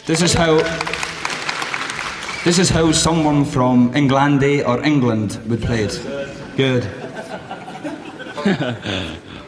This is how someone from England or England would play it. Good.